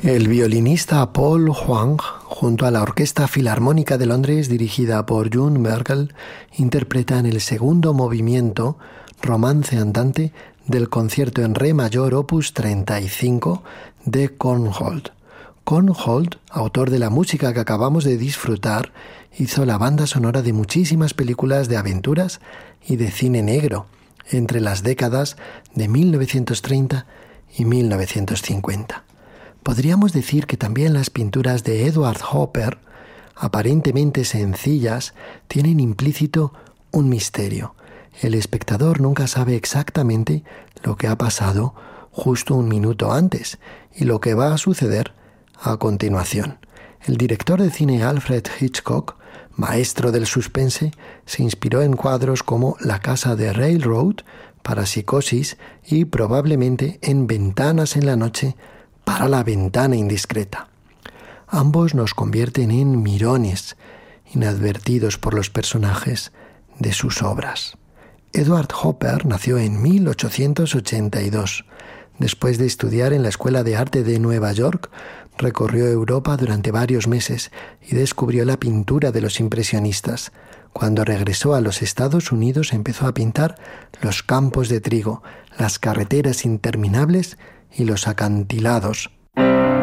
El violinista Paul Huang, junto a la Orquesta Filarmónica de Londres dirigida por June Merkel, interpretan el segundo movimiento, Romance andante, del concierto en re mayor opus 35 de Korngold. Korngold, autor de la música que acabamos de disfrutar, hizo la banda sonora de muchísimas películas de aventuras y de cine negro entre las décadas de 1930 y 1950. Podríamos decir que también las pinturas de Edward Hopper, aparentemente sencillas, tienen implícito un misterio. El espectador nunca sabe exactamente lo que ha pasado justo un minuto antes y lo que va a suceder a continuación. El director de cine Alfred Hitchcock, maestro del suspense, se inspiró en cuadros como La casa de Railroad para Psicosis y probablemente en Ventanas en la noche para La ventana indiscreta. Ambos nos convierten en mirones, inadvertidos por los personajes de sus obras. Edward Hopper nació en 1882. Después de estudiar en la Escuela de Arte de Nueva York, recorrió Europa durante varios meses y descubrió la pintura de los impresionistas. Cuando regresó a los Estados Unidos empezó a pintar los campos de trigo, las carreteras interminables y los acantilados.